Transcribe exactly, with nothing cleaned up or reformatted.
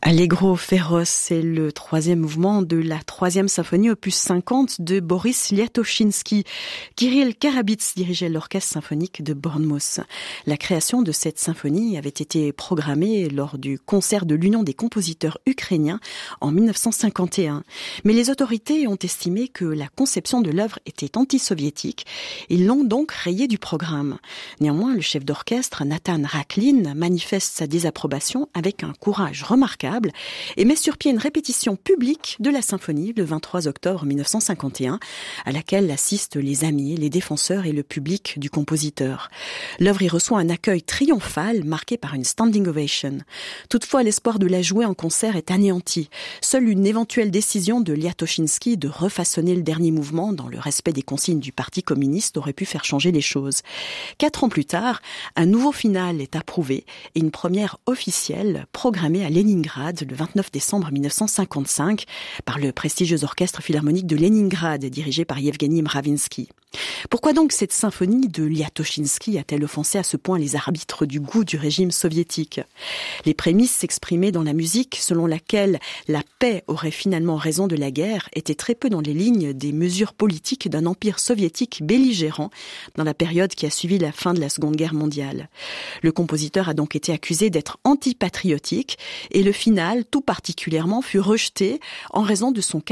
Allegro féroce, c'est le troisième mouvement de la troisième symphonie opus cinquante de Boris Liatoshinsky. Kirill Karabits dirigeait l'orchestre symphonique de Bournemouth. La création de cette symphonie avait été programmée lors du concert de l'Union des compositeurs ukrainiens en mille neuf cent cinquante et un. Mais les autorités ont estimé que la conception de l'œuvre était anti-soviétique. Ils l'ont donc rayée du programme. Néanmoins, le chef d'orchestre, Nathan Raklin, manifeste sa désapprobation avec un courage remarquable et met sur pied une répétition publique de la symphonie le vingt-trois octobre mille neuf cent cinquante et un, à laquelle assistent les amis, les défenseurs et le public du compositeur. L'œuvre y reçoit un accueil triomphal marqué par une standing ovation. Toutefois, l'espoir de la jouer en concert est anéanti. Seule une éventuelle décision de Liatoshinsky de refaçonner le dernier mouvement dans le respect des consignes du Parti communiste aurait pu faire changer les choses. Quatre ans plus tard, un nouveau final est approuvé et une première officielle programmée à Leningrad le vingt-neuf décembre mille neuf cent cinquante-cinq par le prestigieux orchestre philharmonique de Leningrad dirigé par Yevgeny Mravinsky. Pourquoi donc cette symphonie de Liatoshinsky a-t-elle offensé à ce point les arbitres du goût du régime soviétique ? Les prémices s'exprimaient dans la musique selon laquelle la paix aurait finalement raison de la guerre étaient très peu dans les lignes des mesures politiques d'un empire soviétique belligérant dans la période qui a suivi la fin de la Seconde Guerre mondiale. Le compositeur a donc été accusé d'être antipatriotique et le final, tout particulièrement, fut rejeté en raison de son